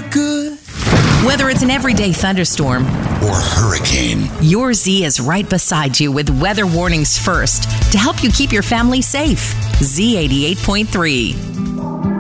look good. Whether it's an everyday thunderstorm or hurricane, your Z is right beside you with weather warnings first to help you keep your family safe. Z88.3.